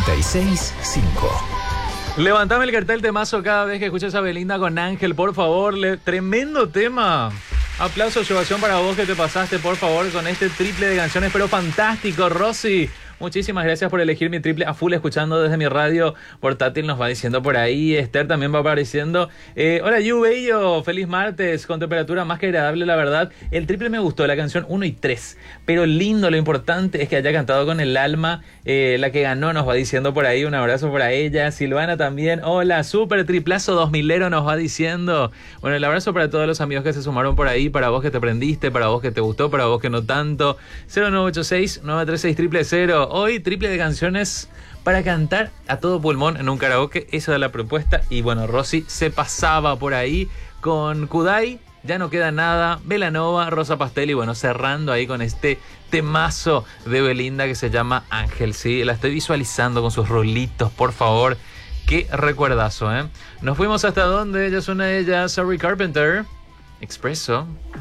96.5. Levantame el cartel temazo cada vez que escuches a Belinda con Ángel, por favor. Tremendo tema. Aplausos y ovación para vos que te pasaste, por favor, con este triple de canciones, pero fantástico, Rosy. Muchísimas gracias por elegir mi triple a full escuchando desde mi radio portátil, nos va diciendo por ahí. Esther también va apareciendo. Hola, Yu Bello, feliz martes, con temperatura más que agradable, la verdad. El triple me gustó, la canción 1 y 3, pero lindo, lo importante es que haya cantado con el alma. La que ganó nos va diciendo por ahí, un abrazo para ella. Silvana también, hola, súper triplazo 2000ero nos va diciendo. Bueno, el abrazo para todos los amigos que se sumaron por ahí, para vos que te prendiste, para vos que te gustó, para vos que no tanto. 0986-936-000. Hoy triple de canciones para cantar a todo pulmón en un karaoke. Esa era la propuesta. Y bueno, Rosy se pasaba por ahí con Kudai, Ya no queda nada, Belanova, Rosa Pastel. Y bueno, cerrando ahí con este temazo de Belinda que se llama Ángel. Sí, la estoy visualizando con sus rolitos, por favor. Qué recuerdazo, ¿eh? Nos fuimos hasta donde ella suena ella, Sorry Carpenter, Expresso.